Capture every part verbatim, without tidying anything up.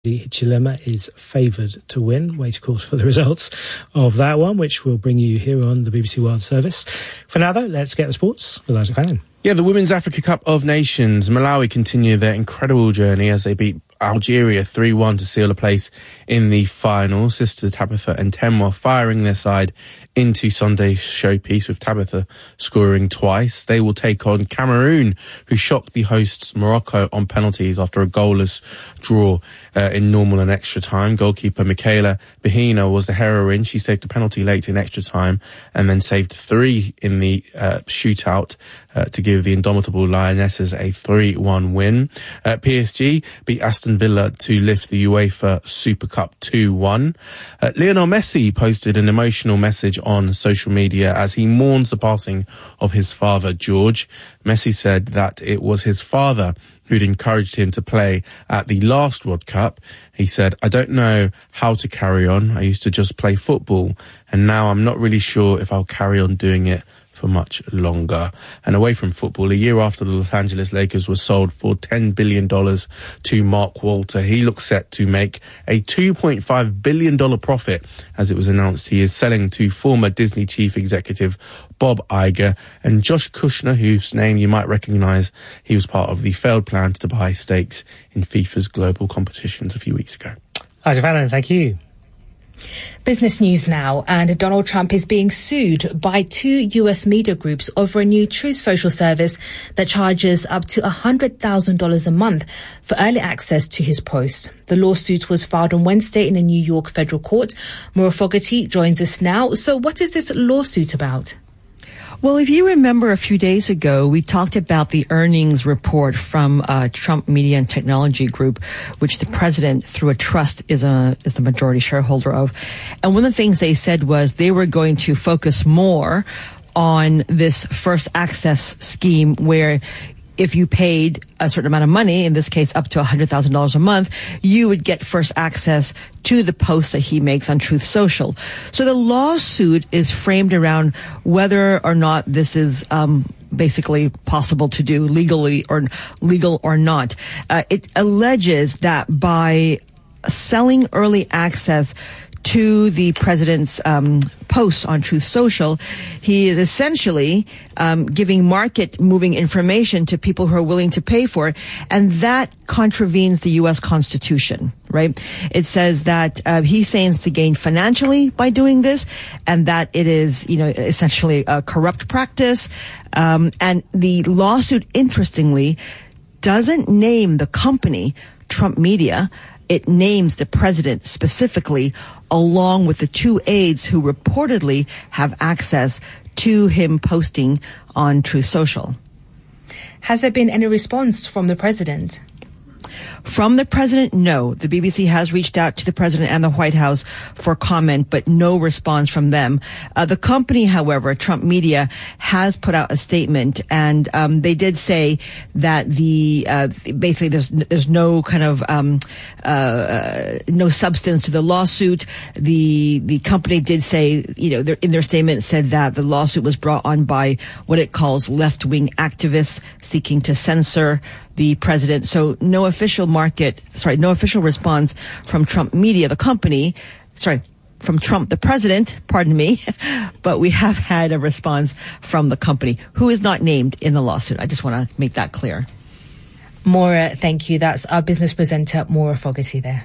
Hichilema is favoured to win. Wait, of course, for the results of that one, which we'll bring you here on the B B C World Service. For now, though, let's get the sports with Isaac Fannin. Yeah, the Women's Africa Cup of Nations. Malawi continue their incredible journey as they beat Algeria three one to seal a place in the final. Sister Tabitha and Temwa firing their side into Sunday's showpiece, with Tabitha scoring twice. They will take on Cameroon, who shocked the hosts Morocco on penalties after a goalless draw uh, in normal and extra time. Goalkeeper Michaela Bahina was the heroine. She saved a penalty late in extra time and then saved three in the uh, shootout uh, to give the indomitable Lionesses a three one win. Uh, P S G beat Aston Villa to lift the UEFA Super Cup two one. Uh, Lionel Messi posted an emotional message on social media as he mourns the passing of his father, George. Messi said that it was his father who'd encouraged him to play at the last World Cup. He said, "I don't know how to carry on. I used to just play football, and now I'm not really sure if I'll carry on doing it for much longer." And away from football, a year after the Los Angeles Lakers were sold for ten billion dollars to Mark Walter, he looks set to make a two point five billion dollars profit. As it was announced, he is selling to former Disney chief executive Bob Iger and Josh Kushner, whose name you might recognise. He was part of the failed plan to buy stakes in FIFA's global competitions a few weeks ago. Isaac Fannin, thank you. Business news now, and Donald Trump is being sued by two U S media groups over a new Truth Social service that charges up to one hundred thousand dollars a month for early access to his posts. The lawsuit was filed on Wednesday in a New York federal court. Maura Fogarty joins us now. So what is this lawsuit about? Well, if you remember a few days ago, we talked about the earnings report from uh, Trump Media and Technology Group, which the president, through a trust, is a is the majority shareholder of. And one of the things they said was they were going to focus more on this first access scheme where if you paid a certain amount of money, in this case up to one hundred thousand dollars a month, you would get first access to the posts that he makes on Truth Social. So the lawsuit is framed around whether or not this is um basically possible to do legally or legal or not. Uh, it alleges that by selling early access to the president's um, posts on Truth Social, he is essentially um, giving market-moving information to people who are willing to pay for it, and that contravenes the U S Constitution, right? It says that uh, he stands to gain financially by doing this, and that it is, you know, essentially a corrupt practice. Um, and the lawsuit, interestingly, doesn't name the company, Trump Media. It names the president specifically, along with the two aides who reportedly have access to him posting on Truth Social. Has there been any response from the president? From the president, no. The B B C has reached out to the president and the White House for comment, but no response from them. Uh, the company, however, Trump Media, has put out a statement, and um, they did say that the uh, basically there's there's no kind of um, uh, uh, no substance to the lawsuit. The the company did say, you know, in their statement said that the lawsuit was brought on by what it calls left-wing activists seeking to censor the president. So no official market, sorry, no official response from Trump Media, the company, sorry, from Trump, the president, pardon me, but we have had a response from the company, who is not named in the lawsuit. I just want to make that clear. Maura, thank you. That's our business presenter, Maura Fogarty there.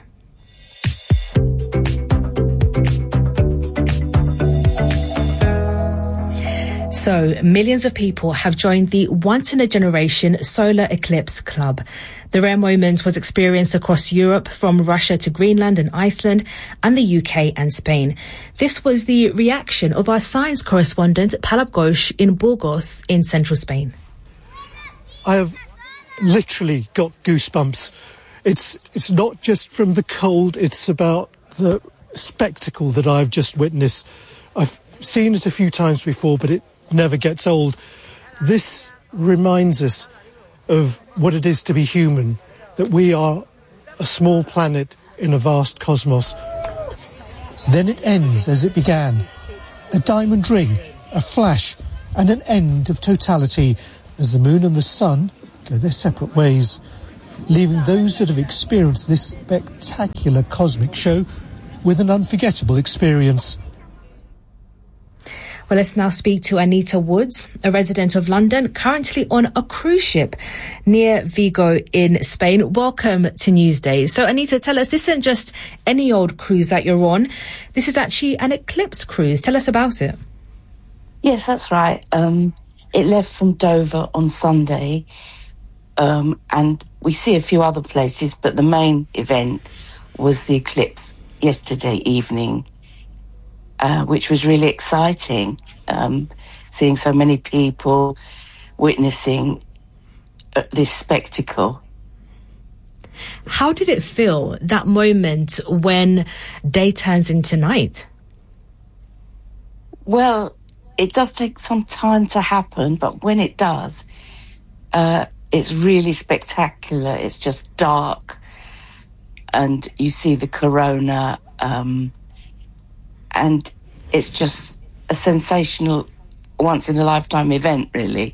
So, millions of people have joined the once-in-a-generation solar eclipse club. The rare moment was experienced across Europe, from Russia to Greenland and Iceland, and the U K and Spain. This was the reaction of our science correspondent, Palab Ghosh, in Burgos in central Spain. I have literally got goosebumps. It's, it's not just from the cold, it's about the spectacle that I've just witnessed. I've seen it a few times before, but it never gets old. This reminds us of what it is to be human, that we are a small planet in a vast cosmos. Then it ends as it began. A diamond ring, a flash, and an end of totality as the moon and the sun go their separate ways. leaving those that have experienced this spectacular cosmic show with an unforgettable experience. Well, let's now speak to Anita Woods, a resident of London, currently on a cruise ship near Vigo in Spain. Welcome to Newsday. So, Anita, tell us, this isn't just any old cruise that you're on. This is actually an eclipse cruise. Tell us about it. Yes, that's right. Um, it left from Dover on Sunday, um, and we see a few other places, but the main event was the eclipse yesterday evening. Uh, which was really exciting, um, seeing so many people witnessing uh, this spectacle. How did it feel, that moment when day turns into night? Well, it does take some time to happen, but when it does, uh, it's really spectacular. It's just dark, and you see the corona, um, and it's just a sensational, once-in-a-lifetime event, really.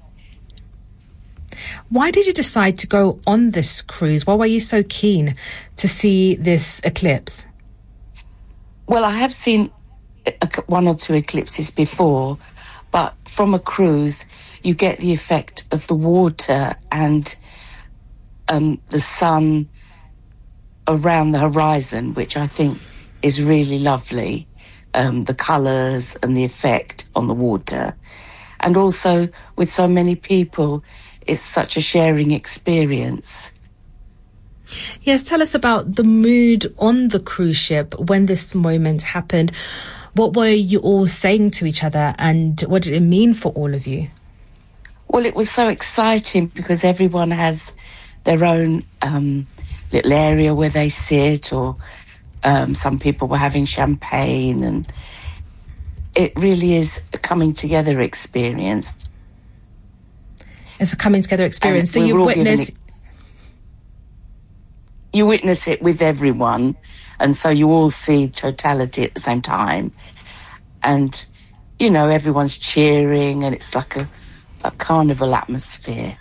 Why did you decide to go on this cruise? Why were you so keen to see this eclipse? Well, I have seen a, one or two eclipses before, but from a cruise, you get the effect of the water and um, the sun around the horizon, which I think is really lovely. Um, the colours and the effect on the water. And also, with so many people, it's such a sharing experience. Yes, tell us about the mood on the cruise ship when this moment happened. What were you all saying to each other, and what did it mean for all of you? Well, it was so exciting because everyone has their own um, little area where they sit, or Um, some people were having champagne, and it really is a coming together experience. It's a coming together experience. And so you witness it, you witness it with everyone, and so you all see totality at the same time. And, you know, everyone's cheering, and it's like a, a carnival atmosphere.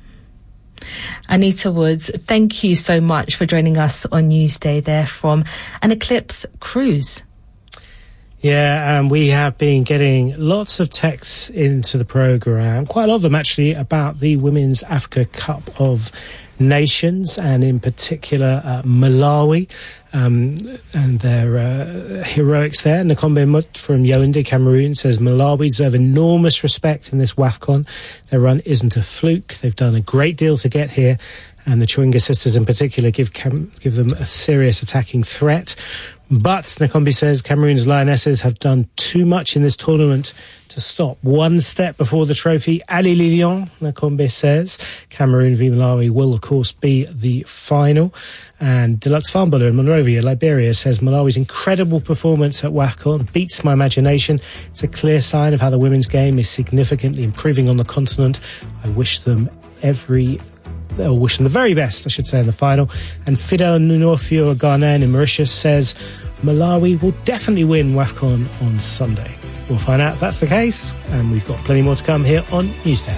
Anita Woods, thank you so much for joining us on Newsday there from an eclipse cruise. Yeah, and we have been getting lots of texts into the programme, quite a lot of them actually, about the Women's Africa Cup of Nations, and in particular uh, Malawi um, and their uh, heroics there. Nakombe Mut from Yaoundé, Cameroon, says Malawi deserve enormous respect in this WAFCON. Their run isn't a fluke. They've done a great deal to get here, and the Chwenga sisters in particular give Cam- give them a serious attacking threat. But Nakombe says Cameroon's Lionesses have done too much in this tournament to stop one step before the trophy. Ali Lilian, Nakombe says. Cameroon v Malawi will, of course, be the final. And Deluxe Farmbuller in Monrovia, Liberia, says Malawi's incredible performance at WAFCON beats my imagination. It's a clear sign of how the women's game is significantly improving on the continent. I wish them every... Or wish them the very best, I should say, in the final. And Fidel Nunofio, a Ghanaian in Mauritius, says Malawi will definitely win WAFCON on Sunday. We'll find out if that's the case, and we've got plenty more to come here on Newsday.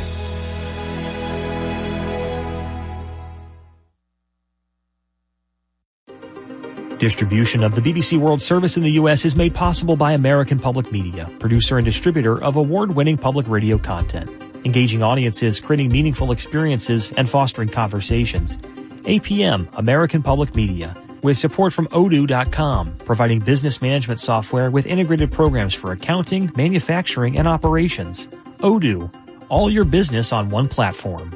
Distribution of the B B C World Service in the U S is made possible by American Public Media, producer and distributor of award-winning public radio content. Engaging audiences, creating meaningful experiences, and fostering conversations. A P M, American Public Media, with support from odoo dot com, providing business management software with integrated programs for accounting, manufacturing, and operations. Odoo, all your business on one platform.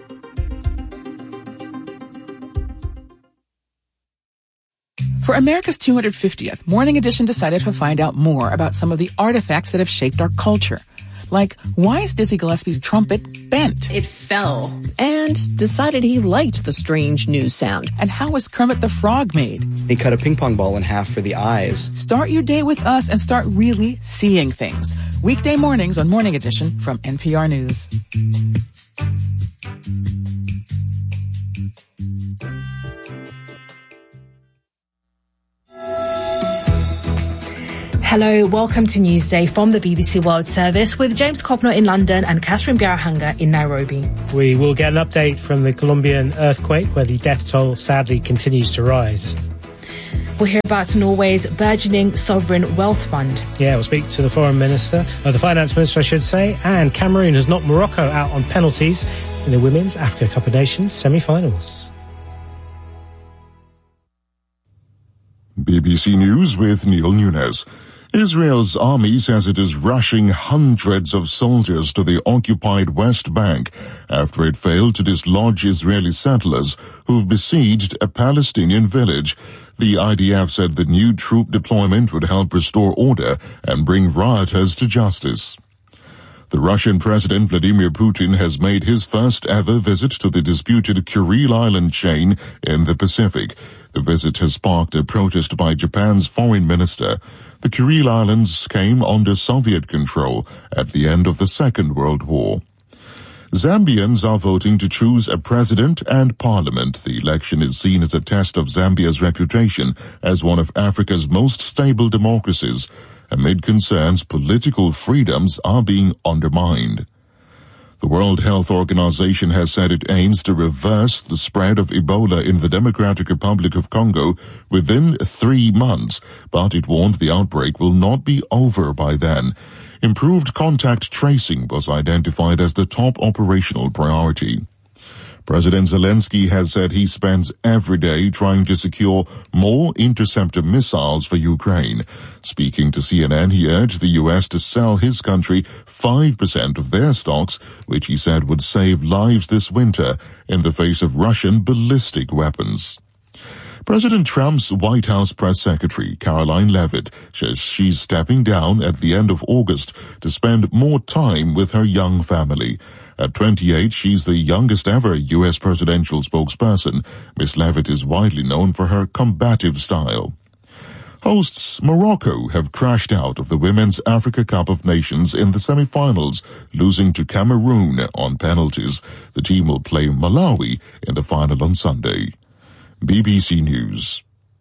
For America's two hundred fiftieth, Morning Edition decided to find out more about some of the artifacts that have shaped our culture. Like, why is Dizzy Gillespie's trumpet bent? It fell and decided he liked the strange new sound. And how was Kermit the Frog made? He cut a ping pong ball in half for the eyes. Start your day with us and start really seeing things. Weekday mornings on Morning Edition from N P R News. Hello, welcome to Newsday from the B B C World Service with James Copner in London and Catherine Biarahanga in Nairobi. We will get an update from the Colombian earthquake where the death toll sadly continues to rise. We'll hear about Norway's burgeoning sovereign wealth fund. Yeah, we'll speak to the foreign minister, or the finance minister I should say, and Cameroon has knocked Morocco out on penalties in the Women's Africa Cup of Nations semi-finals. B B C News with Neil Nunes. Israel's army says it is rushing hundreds of soldiers to the occupied West Bank after it failed to dislodge Israeli settlers who've besieged a Palestinian village. The I D F said the new troop deployment would help restore order and bring rioters to justice. The Russian President Vladimir Putin has made his first ever visit to the disputed Kuril Island chain in the Pacific. The visit has sparked a protest by Japan's foreign minister. The Kuril Islands came under Soviet control at the end of the Second World War. Zambians are voting to choose a president and parliament. The election is seen as a test of Zambia's reputation as one of Africa's most stable democracies. Amid concerns political freedoms are being undermined. The World Health Organization has said it aims to reverse the spread of Ebola in the Democratic Republic of Congo within three months, but it warned the outbreak will not be over by then. Improved contact tracing was identified as the top operational priority. President Zelensky has said he spends every day trying to secure more interceptor missiles for Ukraine. Speaking to C N N, he urged the U S to sell his country five percent of their stocks, which he said would save lives this winter in the face of Russian ballistic weapons. President Trump's White House press secretary, Caroline Leavitt, says she's stepping down at the end of August to spend more time with her young family. At twenty-eight, she's the youngest ever U S presidential spokesperson. Miss Leavitt is widely known for her combative style. Hosts Morocco have crashed out of the Women's Africa Cup of Nations in the semi-finals, losing to Cameroon on penalties. The team will play Malawi in the final on Sunday. B B C News.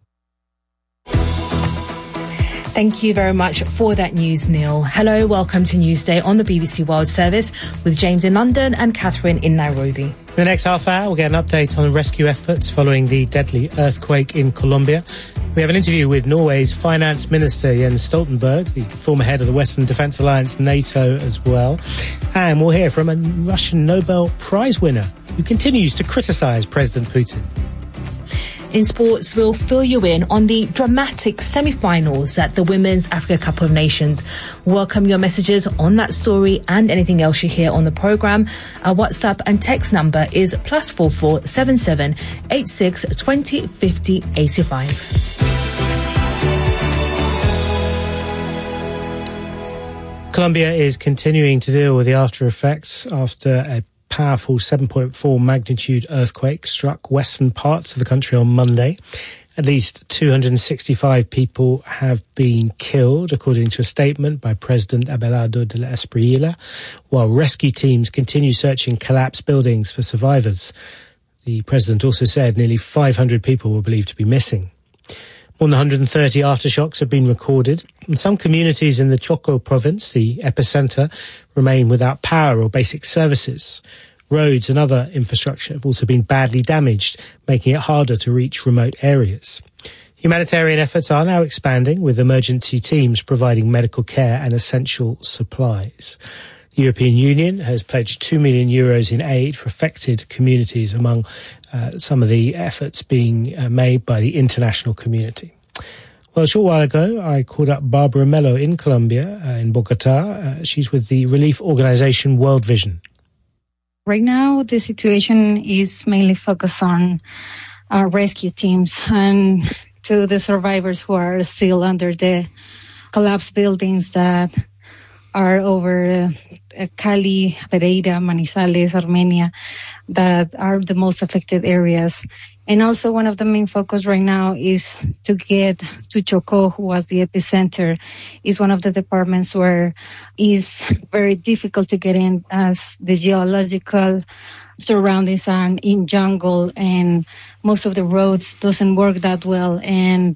Thank you very much for that news, Neil. Hello, welcome to Newsday on the B B C World Service with James in London and Catherine in Nairobi. In the next half hour, we'll get an update on rescue efforts following the deadly earthquake in Colombia. We have an interview with Norway's finance minister, Jens Stoltenberg, the former head of the Western Defence Alliance, NATO, as well. And we'll hear from a Russian Nobel Prize winner who continues to criticise President Putin. In sports, we'll fill you in on the dramatic semi-finals at the Women's Africa Cup of Nations. Welcome your messages on that story and anything else you hear on the programme. Our WhatsApp and text number is plus four four seven seven eight six twenty fifty eighty five. Colombia is continuing to deal with the after effects after a powerful seven point four magnitude earthquake struck western parts of the country on Monday. At least two hundred sixty-five people have been killed, according to a statement by President Abelardo de la Espriella, while rescue teams continue searching collapsed buildings for survivors. The president also said nearly five hundred people were believed to be missing. More than one hundred thirty aftershocks have been recorded. In some communities in the Choco province, the epicenter, remain without power or basic services. Roads and other infrastructure have also been badly damaged, making it harder to reach remote areas. Humanitarian efforts are now expanding, with emergency teams providing medical care and essential supplies. The European Union has pledged two million euros in aid for affected communities, among uh, some of the efforts being uh, made by the international community. Well, a short while ago, I called up Barbara Mello in Colombia, uh, in Bogota. Uh, she's with the relief organization World Vision. Right now, the situation is mainly focused on our rescue teams and to the survivors who are still under the collapsed buildings that are over uh, Cali, Pereira, Manizales, Armenia, that are the most affected areas. And also one of the main focus right now is to get to Chocó, who was the epicenter, is one of the departments where it's very difficult to get in as the geological surroundings are in jungle and most of the roads doesn't work that well. And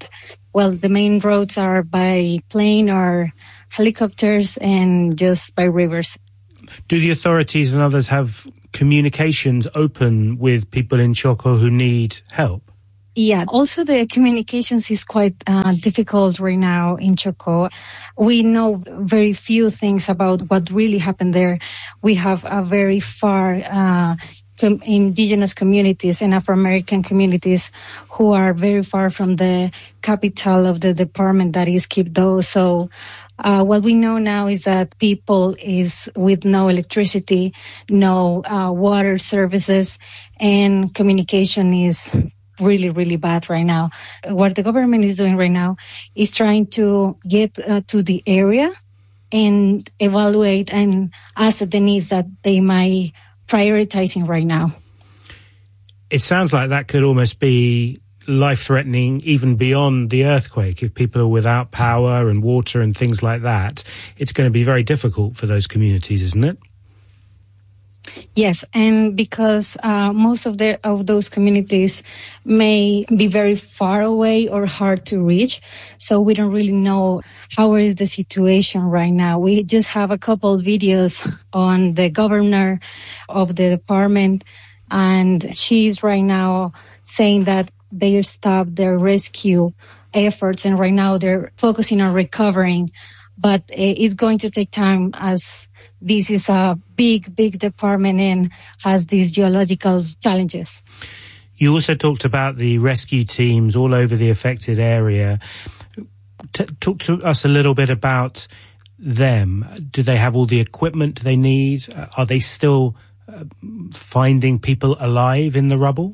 well, the main roads are by plane or helicopters and just by rivers. Do the authorities and others have communications open with people in Chocó who need help? Yeah, also the communications is quite uh, difficult right now in Chocó. We know very few things about what really happened there. We have a very far uh, com- indigenous communities and Afro-American communities who are very far from the capital of the department, that is Quibdó. So Uh, what we know now is that people is with no electricity, no uh, water services, and communication is really, really bad right now. What the government is doing right now is trying to get uh, to the area and evaluate and assess the needs that they might prioritizing right now. It sounds like that could almost be life-threatening even beyond the earthquake. If people are without power and water and things like that, it's going to be very difficult for those communities, isn't it? Yes, and because uh, most of the of those communities may be very far away or hard to reach, so we don't really know how is the situation right now. We just have a couple of videos on the governor of the department, and she's right now saying that they stopped their rescue efforts, and right now they're focusing on recovering. But it's going to take time, as this is a big, big department and has these geological challenges. You also talked about the rescue teams all over the affected area. T- talk to us a little bit about them. Do they have all the equipment they need? Are they still uh, finding people alive in the rubble?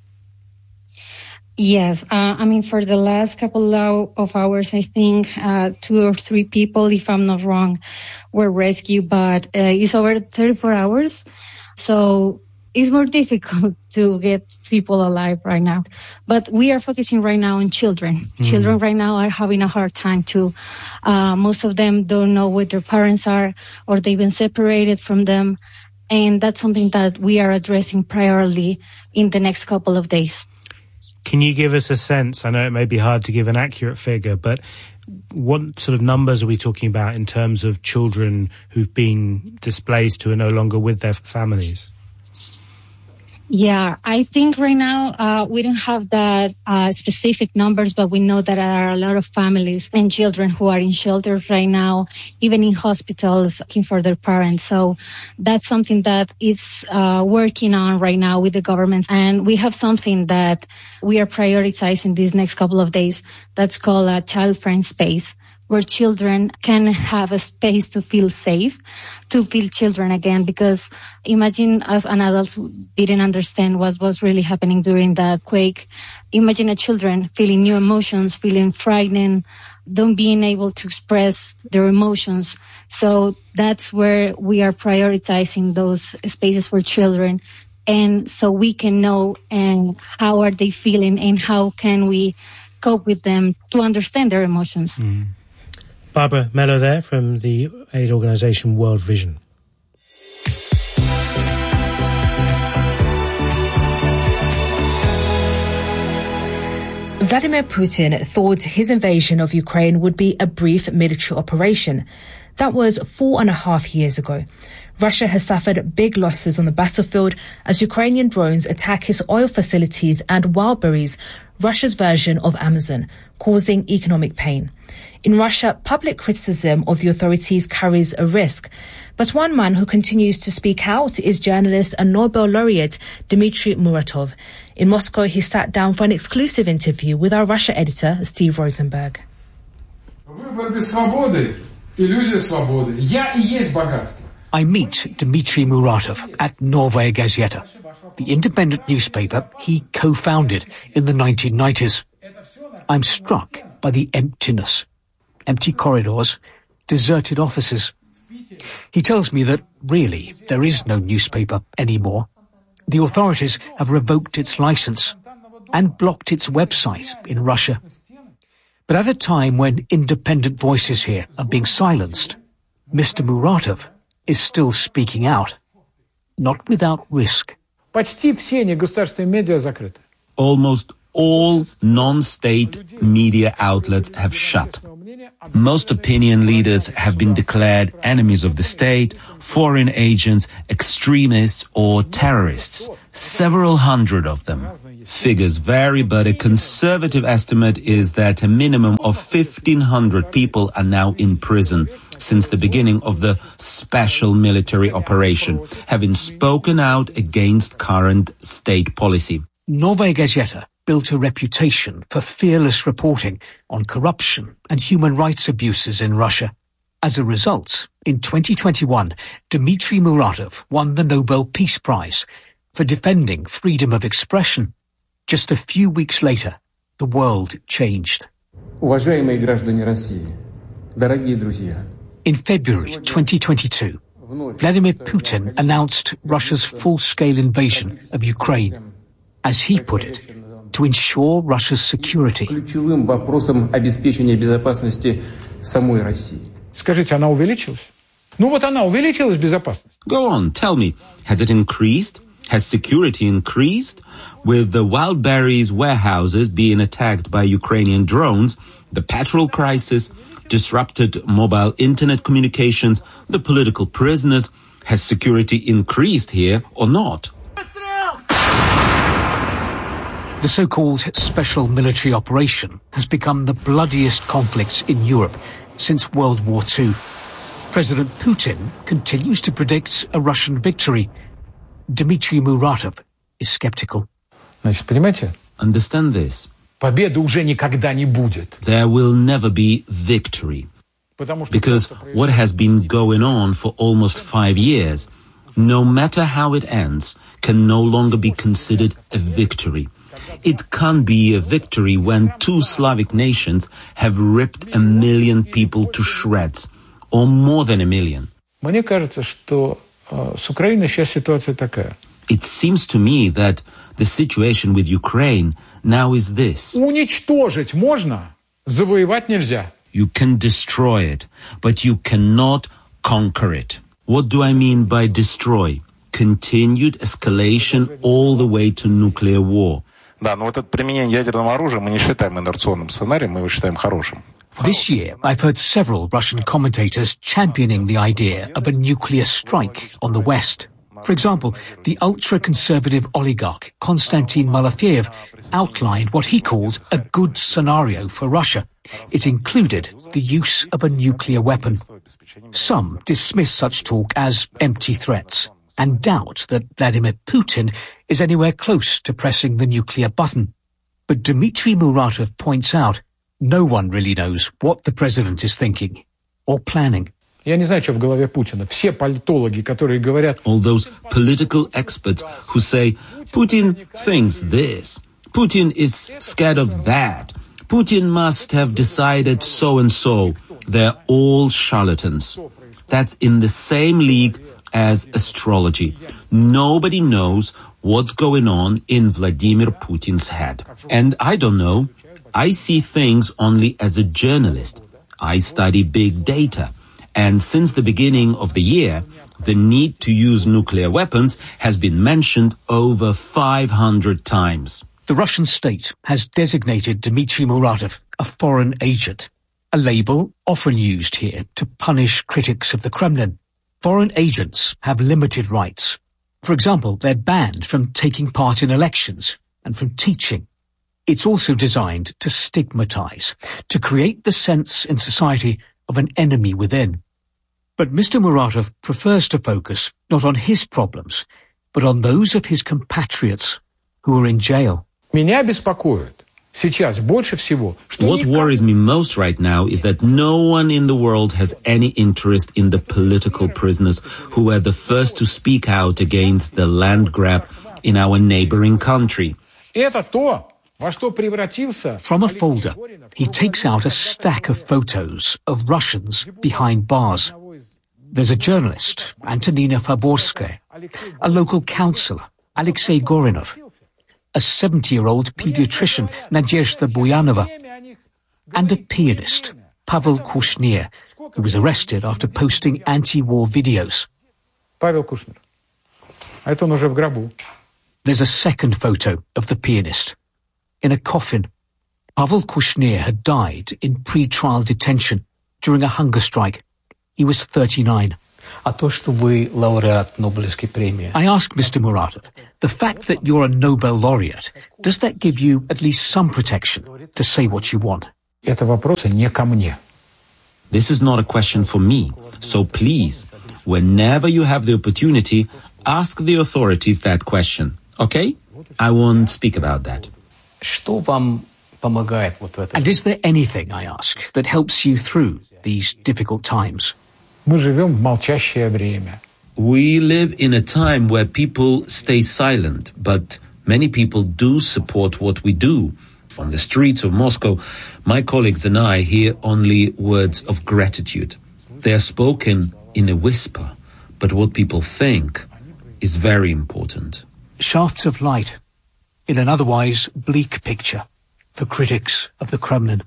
Yes, uh, I mean, for the last couple of hours, I think uh, two or three people, if I'm not wrong, were rescued, but uh, it's over thirty-four hours. So it's more difficult to get people alive right now. But we are focusing right now on children. Mm. Children right now are having a hard time too. Uh, most of them don't know where their parents are, or they've been separated from them. And that's something that we are addressing priorly in the next couple of days. Can you give us a sense? I know it may be hard to give an accurate figure, but what sort of numbers are we talking about in terms of children who've been displaced, who are no longer with their families? Yeah, I think right now uh, we don't have that uh, specific numbers, but we know that there are a lot of families and children who are in shelters right now, even in hospitals, looking for their parents. So that's something that is uh, working on right now with the government. And we have something that we are prioritizing these next couple of days that's called a child-friend space, where children can have a space to feel safe, to feel children again. Because imagine us an adults didn't understand what was really happening during that quake. Imagine a children feeling new emotions, feeling frightened, don't being able to express their emotions. So that's where we are prioritizing those spaces for children. And so we can know and how are they feeling and how can we cope with them to understand their emotions. Mm. Barbara Mello there from the aid organisation World Vision. Vladimir Putin thought his invasion of Ukraine would be a brief military operation. That was four and a half years ago. Russia has suffered big losses on the battlefield as Ukrainian drones attack his oil facilities and Wildberries, Russia's version of Amazon, causing economic pain. In Russia, public criticism of the authorities carries a risk. But one man who continues to speak out is journalist and Nobel laureate Dmitry Muratov. In Moscow, he sat down for an exclusive interview with our Russia editor, Steve Rosenberg. I meet Dmitry Muratov at Novaya Gazeta, the independent newspaper he co-founded in the nineteen nineties. I'm struck by the emptiness. Empty corridors, deserted offices. He tells me that, really, there is no newspaper anymore. The authorities have revoked its license and blocked its website in Russia. But at a time when independent voices here are being silenced, Mister Muratov is still speaking out, not without risk. Almost All non-state media outlets have shut. Most opinion leaders have been declared enemies of the state, foreign agents, extremists or terrorists. Several hundred of them. Figures vary, but a conservative estimate is that a minimum of fifteen hundred people are now in prison since the beginning of the special military operation, having spoken out against current state policy. Novaya Gazeta built a reputation for fearless reporting on corruption and human rights abuses in Russia. As a result, in twenty twenty-one, Dmitry Muratov won the Nobel Peace Prize for defending freedom of expression. Just a few weeks later, the world changed. Уважаемые граждане России, дорогие друзья. In February twenty twenty-two, Vladimir Putin announced Russia's full-scale invasion of Ukraine, as he put it, to ensure Russia's security. Ключевым вопросом обеспечения безопасности самой России. Скажите, она увеличилась? Ну вот она увеличилась, безопасность. Go on, tell me, has it increased? Has security increased? With the Wildberries warehouses being attacked by Ukrainian drones, the petrol crisis, disrupted mobile internet communications, the political prisoners, has security increased here or not? The so-called special military operation has become the bloodiest conflict in Europe since World War Two. President Putin continues to predict a Russian victory. Dmitry Muratov is skeptical. Значит, понимаете? Understand this. Победы уже никогда не будет. There will never be victory. Because what has been going on for almost five years, no matter how it ends, can no longer be considered a victory. It can't be a victory when two Slavic nations have ripped a million people to shreds, or more than a million. Мне кажется, что с Украиной сейчас ситуация такая. It seems to me that the situation with Ukraine now is this. Уничтожить можно, завоевать нельзя. You can destroy it, but you cannot conquer it. What do I mean by destroy? Continued escalation all the way to nuclear war. Да, но вот это применение ядерного оружия мы не считаем инерционным сценарием, мы его считаем хорошим. This year, I've heard several Russian commentators championing the idea of a nuclear strike on the West. For example, the ultra-conservative oligarch Konstantin Malafeyev outlined what he called a good scenario for Russia. It included the use of a nuclear weapon. Some dismiss such talk as empty threats and doubt that Vladimir Putin is anywhere close to pressing the nuclear button. But Dmitry Muratov points out no one really knows what the president is thinking or planning. Я не знаю, что в голове Путина. Все политологи, которые говорят... All those political experts who say, Putin thinks this, Putin is scared of that, Putin must have decided so and so. They're all charlatans. That's in the same league as astrology. Nobody knows what's going on in Vladimir Putin's head. And I don't know. I see things only as a journalist. I study big data. And since the beginning of the year, the need to use nuclear weapons has been mentioned over five hundred times. The Russian state has designated Dmitry Muratov a foreign agent, a label often used here to punish critics of the Kremlin. Foreign agents have limited rights. For example, they're banned from taking part in elections and from teaching. It's also designed to stigmatize, to create the sense in society of an enemy within. But Mister Muratov prefers to focus not on his problems, but on those of his compatriots who are in jail. Меня беспокоит сейчас больше всего, что What worries me most right now is that no one in the world has any interest in the political prisoners who were the first to speak out against the land grab in our neighboring country. Это то, во что превратился... From a folder, he takes out a stack of photos of Russians behind bars. There's a journalist, Antonina Favorskaya, a local councillor, Alexei Gorinov, a seventy-year-old pediatrician, Nadezhda Buyanova, and a pianist, Pavel Kushner, who was arrested after posting anti-war videos. Pavel Kushner. Это он уже в гробу. There's a second photo of the pianist. in a coffin. Pavel Kushner had died in pre-trial detention during a hunger strike. He was thirty-nine. I asked Mister Muratov, the fact that you're a Nobel laureate, does that give you at least some protection to say what you want? This is not a question for me, so please, whenever you have the opportunity, ask the authorities that question, okay? I won't speak about that. And is there anything, I ask, that helps you through these difficult times? We live in a time where people stay silent, but many people do support what we do. On the streets of Moscow, my colleagues and I hear only words of gratitude. They are spoken in a whisper, but what people think is very important. Shafts of light in an otherwise bleak picture for critics of the Kremlin.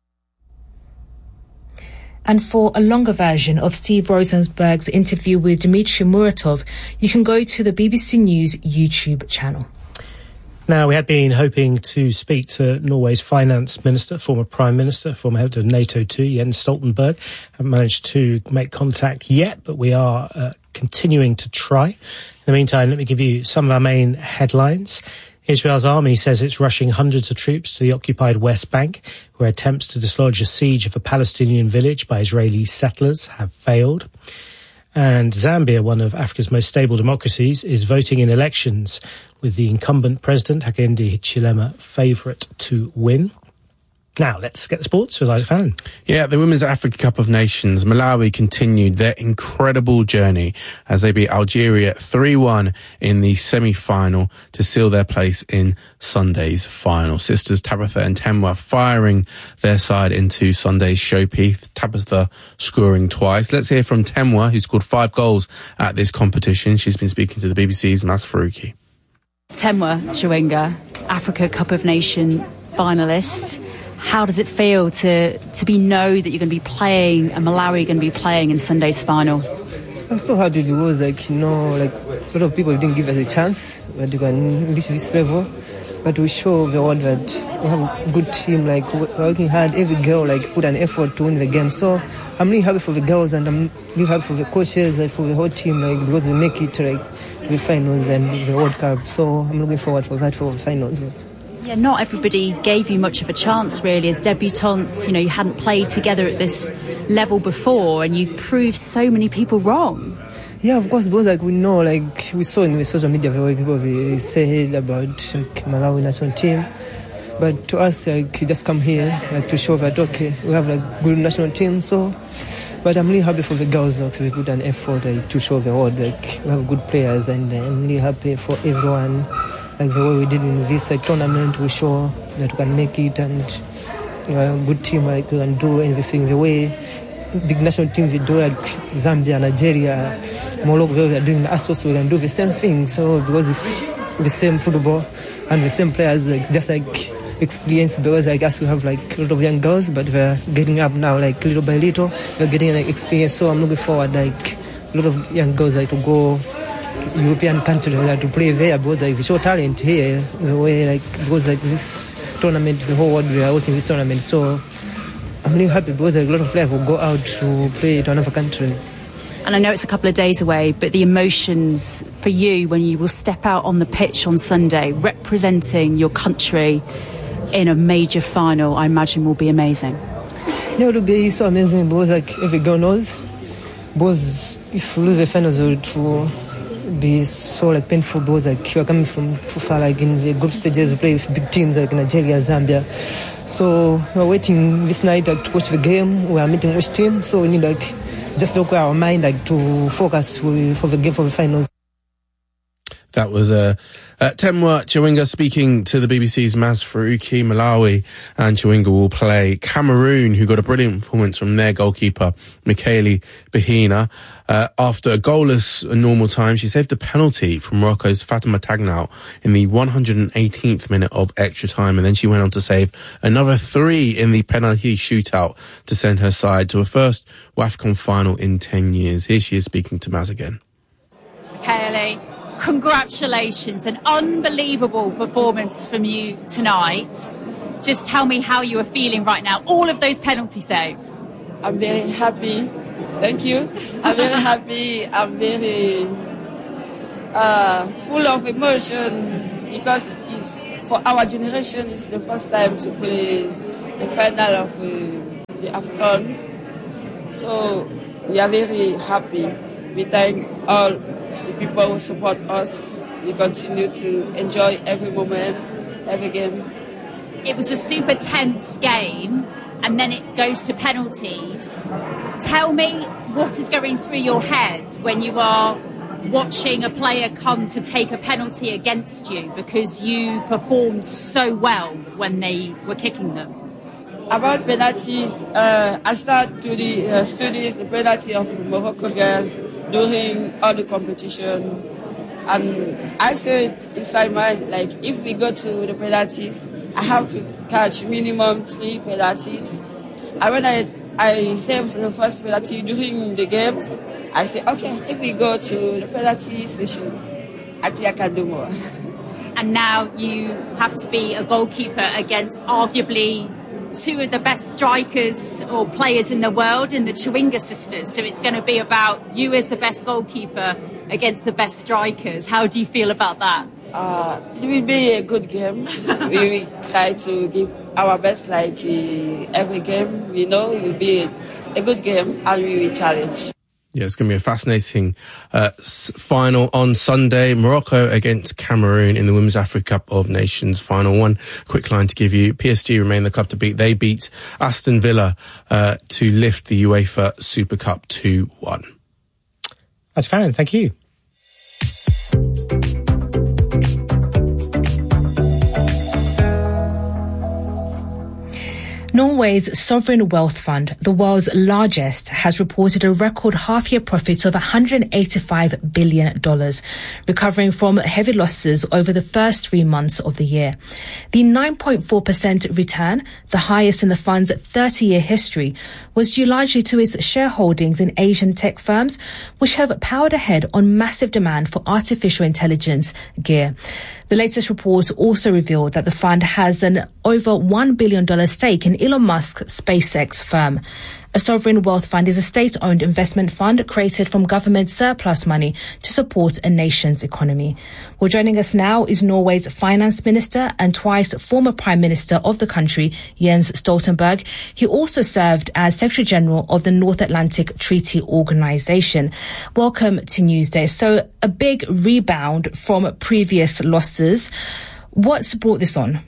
And for a longer version of Steve Rosenberg's interview with Dmitry Muratov, you can go to the B B C News YouTube channel. Now, we had been hoping to speak to Norway's finance minister, former prime minister, former head of NATO too, Jens Stoltenberg. Haven't managed to make contact yet, but we are uh, continuing to try. In the meantime, let me give you some of our main headlines. Israel's army says it's rushing hundreds of troops to the occupied West Bank, where attempts to dislodge a siege of a Palestinian village by Israeli settlers have failed. And Zambia, one of Africa's most stable democracies, is voting in elections with the incumbent president, Hakainde Hichilema, favourite to win. Now, let's get the sports with Isaac Fallon. Yeah, the Women's Africa Cup of Nations, Malawi continued their incredible journey as they beat Algeria three one in the semi-final to seal their place in Sunday's final. Sisters Tabitha and Temwa firing their side into Sunday's showpiece, Tabitha scoring twice. Let's hear from Temwa, who scored five goals at this competition. She's been speaking to the B B C's Maz Faruqi. Temwa Chawinga, Africa Cup of Nations finalist. How does it feel to to be know that you're going to be playing, and Malawi are going to be playing in Sunday's final? I'm so happy because, like, you know, like a lot of people didn't give us a chance that you can reach this level. But we show the world that we have a good team, like we're working hard. Every girl like put an effort to win the game. So I'm really happy for the girls, and I'm really happy for the coaches, like, for the whole team, like, because we make it like to the finals and the World Cup. So I'm looking forward for that for the finals also. Yeah, not everybody gave you much of a chance, really, as debutantes. You know, you hadn't played together at this level before, and you've proved so many people wrong. Yeah, of course, because, like, we know, like, we saw in the social media the way people say about, like, Malawi national team. But to us, like, we just come here, like, to show that, okay, we have, like, good national team. So, but I'm really happy for the girls, like, we put an effort, like, to show the world, like, we have good players, and I'm really happy for everyone. Like the way we did in this like, tournament, we show that we can make it, and uh, a good team, like, we can do everything the way big national teams we do, like Zambia, Nigeria, Morocco, we are doing us also, we can do the same thing. So because it's the same football and the same players, like just like experience, because I guess we have like a lot of young girls, but we're getting up now, like little by little, we're getting like experience. So I'm looking forward, like a lot of young girls, like to go European countries, like to play there, because like we show talent here, the way like because like this tournament, the whole world we are watching this tournament. So I'm really happy because like, a lot of players will go out to play to another country. And I know it's a couple of days away, but the emotions for you when you will step out on the pitch on Sunday, representing your country in a major final, I imagine will be amazing. Yeah, it will be so amazing because like every girl knows, because if we lose the finals, it will be so like painful because like you are coming from too far, like in the group stages, we play with big teams like Nigeria, Zambia. So we are waiting this night like to watch the game. We are meeting which team, so we need like just look at our mind like to focus for the game for the finals. That was uh, uh, Temwa Chawinga speaking to the B B C's Maz Faruqi. Malawi and Chawinga will play Cameroon, who got a brilliant performance from their goalkeeper, Michaeli Bahina. Uh, after a goalless normal time, she saved the penalty from Morocco's Fatima Tagnal in the one hundred eighteenth minute of extra time, and then she went on to save another three in the penalty shootout to send her side to a first WAFCON final in ten years. Here she is speaking to Maz again. Michaeli, congratulations, an unbelievable performance from you tonight. Just tell me how you are feeling right now, all of those penalty saves. I'm very happy. Thank you. I'm very happy. I'm very uh, full of emotion because it's, for our generation, it's the first time to play the final of uh, the AFCON. So we are very happy. We thank all the people who support us. We continue to enjoy every moment, every game. It was a super tense game, and then it goes to penalties. Tell me what is going through your head when you are watching a player come to take a penalty against you because you performed so well when they were kicking them. About penalties, uh, I started to the uh, studies the penalty of Morocco girls during all the competition, and I said inside my mind, like, if we go to the penalties, I have to catch minimum three penalties. And when I I saved the first penalty during the games, I said, okay, if we go to the penalty session, I think I can do more. And now you have to be a goalkeeper against arguably two of the best strikers or players in the world in the Chewinga sisters. So it's going to be about you as the best goalkeeper against the best strikers. How do you feel about that? Uh, it will be a good game. We will try to give our best like uh, every game. We know it will be a good game and we will challenge. Yeah, it's going to be a fascinating uh, s- final on Sunday. Morocco against Cameroon in the Women's Africa Cup of Nations final. One quick line to give you. P S G remain the club to beat. They beat Aston Villa uh, to lift the UEFA Super Cup two one. That's fine. Thank you. Norway's sovereign wealth fund, the world's largest, has reported a record half-year profit of one hundred eighty-five billion dollars, recovering from heavy losses over the first three months of the year. The nine point four percent return, the highest in the fund's thirty-year history, was due largely to its shareholdings in Asian tech firms, which have powered ahead on massive demand for artificial intelligence gear. The latest report also revealed that the fund has an over one billion dollars stake in Elon Musk's SpaceX firm. A sovereign wealth fund is a state-owned investment fund created from government surplus money to support a nation's economy. Well, joining us now is Norway's finance minister and twice former prime minister of the country, Jens Stoltenberg. He also served as Secretary General of the North Atlantic Treaty Organization. Welcome to Newsday. So a big rebound from previous losses. What's brought this on?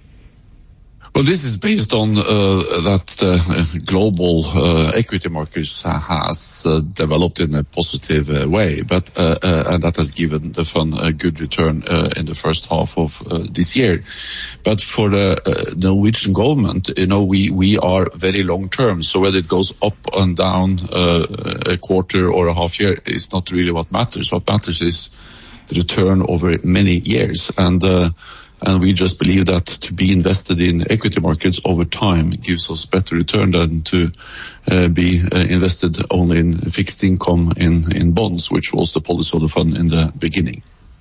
Well, this is based on uh, that uh, global uh, equity markets has uh, developed in a positive uh, way, but uh, uh, and that has given the fund a good return uh, in the first half of uh, this year. But for the uh, Norwegian government, you know, we we are very long term. So whether it goes up and down uh, a quarter or a half year is not really what matters. What matters is the return over many years, and. Uh, And we just believe that to be invested in equity markets over time gives us better return than to uh, be uh, invested only in fixed income in, in bonds, which was the policy of the fund in the beginning.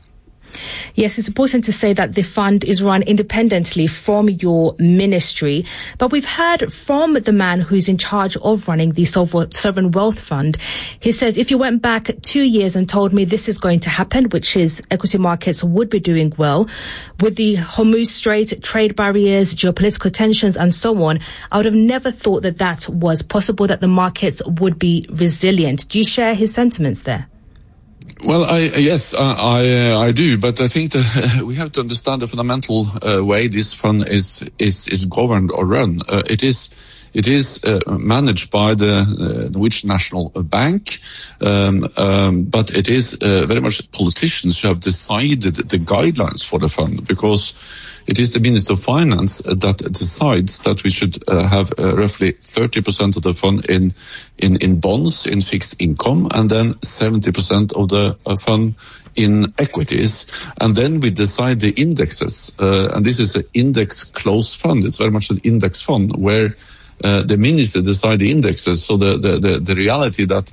Yes, it's important to say that the fund is run independently from your ministry. But we've heard from the man who's in charge of running the Sovereign Wealth Fund. He says, if you went back two years and told me this is going to happen, which is equity markets would be doing well, with the Hormuz Strait, trade barriers, geopolitical tensions and so on, I would have never thought that that was possible, that the markets would be resilient. Do you share his sentiments there? Well, I, yes, I, I, I do, but I think that we have to understand the fundamental uh, way this fund is, is, is governed or run. Uh, it is, it is uh, managed by the uh, Norwegian National Bank, um, um, but it is uh, very much politicians who have decided the guidelines for the fund, because it is the Minister of Finance that decides that we should uh, have uh, roughly thirty percent of the fund in, in, in bonds, in fixed income, and then seventy percent of the uh, fund in equities. And then we decide the indexes. Uh, and this is an index closed fund. It's very much an index fund where uh, the minister decide the indexes. So the, the, the, the reality that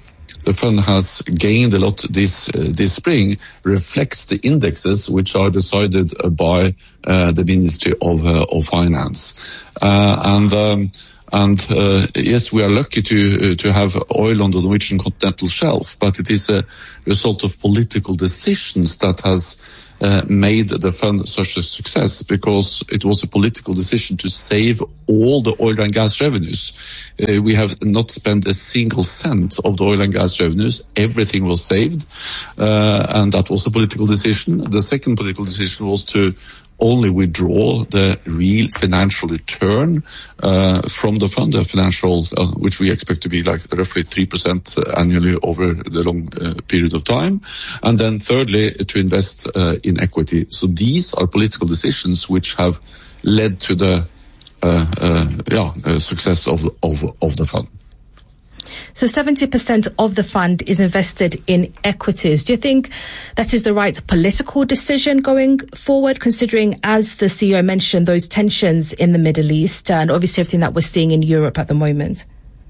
the fund has gained a lot this uh, this spring reflects the indexes which are decided uh, by uh, the Ministry of uh, of Finance. Uh, and um, and uh, yes, we are lucky to uh, to have oil on the Norwegian continental shelf, but it is a result of political decisions that has Uh, made the fund such a success, because it was a political decision to save all the oil and gas revenues. Uh, we have not spent a single cent of the oil and gas revenues. Everything was saved, uh, and that was a political decision. The second political decision was to only withdraw the real financial return uh, from the fund, the financial, uh, which we expect to be like roughly three percent annually over the long uh, period of time. And then thirdly, to invest uh, in equity. So these are political decisions which have led to the uh, uh, yeah, uh, success of, of, of the fund. So seventy percent of the fund is invested in equities. Do you think that is the right political decision going forward, considering, as the C E O mentioned, those tensions in the Middle East and obviously everything that we're seeing in Europe at the moment?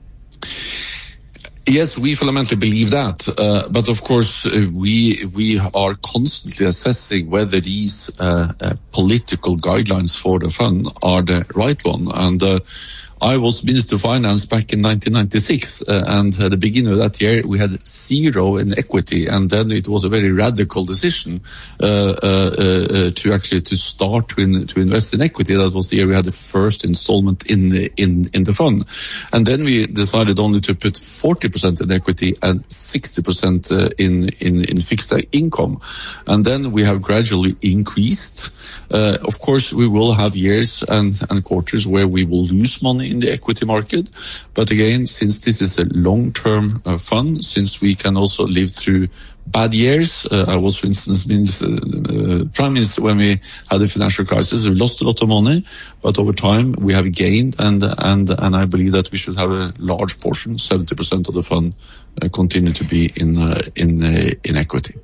Yes, we fundamentally believe that, uh, but of course uh, we we are constantly assessing whether these uh, uh, political guidelines for the fund are the right one. And uh, I was Minister of Finance back in nineteen ninety-six, uh, and at the beginning of that year we had zero in equity, and then it was a very radical decision uh, uh, uh, to actually to start to, in, to invest in equity. That was the year we had the first installment in the, in in the fund, and then we decided only to put forty percent in equity and sixty percent uh, in in in fixed income, and then we have gradually increased. Uh, of course, we will have years and and quarters where we will lose money in the equity market. But again, since this is a long-term uh, fund, since we can also live through bad years, uh, I was, for instance, minister, uh, Prime Minister when we had the financial crisis. We lost a lot of money, but over time we have gained, and and and I believe that we should have a large portion, seventy percent of the fund, uh, continue to be in uh, in uh, in equity.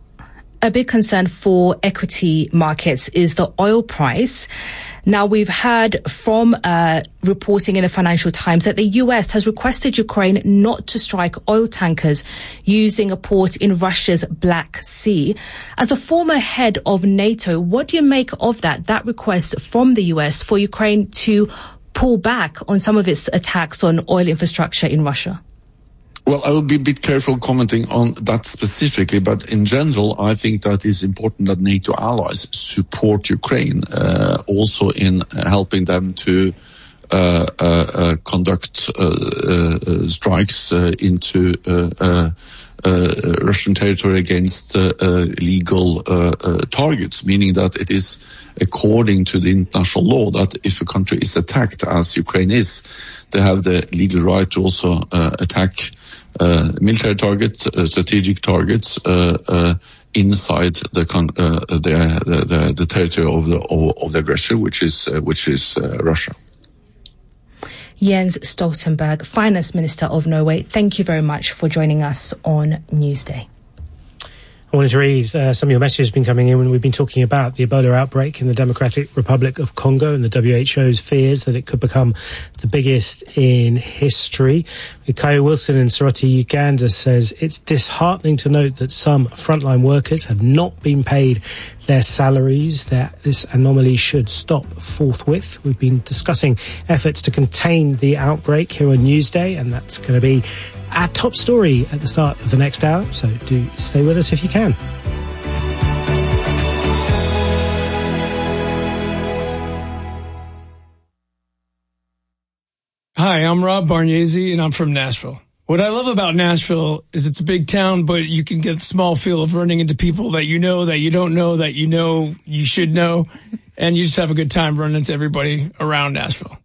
A big concern for equity markets is the oil price. Now, we've heard from uh, reporting in the Financial Times that the U S has requested Ukraine not to strike oil tankers using a port in Russia's Black Sea. As a former head of NATO, what do you make of that, that request from the U S for Ukraine to pull back on some of its attacks on oil infrastructure in Russia? Well, I will be a bit careful commenting on that specifically, but in general, I think that it's important that NATO allies support Ukraine, uh, also in helping them to uh, uh, uh, conduct uh, uh, strikes uh, into uh, uh, uh, Russian territory against uh, uh, legal uh, uh, targets, meaning that it is according to the international law that if a country is attacked, as Ukraine is, they have the legal right to also uh, attack Uh, military targets, uh, strategic targets uh, uh, inside the, con- uh, the, the the territory of the of, of the aggressor, which is uh, which is uh, Russia. Jens Stoltenberg, Finance Minister of Norway, thank you very much for joining us on Newsday. I wanted to read uh, some of your messages have been coming in when we've been talking about the Ebola outbreak in the Democratic Republic of Congo and the W H O's fears that it could become the biggest in history. Kayo Wilson in Soroti, Uganda says it's disheartening to note that some frontline workers have not been paid their salaries, that this anomaly should stop forthwith. We've been discussing efforts to contain the outbreak here on Newsday, and that's going to be our top story at the start of the next hour, so do stay with us if you can. Hi, I'm Rob Barniesi, and I'm from Nashville. What I love about Nashville is it's a big town, but you can get a small feel of running into people that you know, that you don't know, that you know you should know, and you just have a good time running into everybody around Nashville.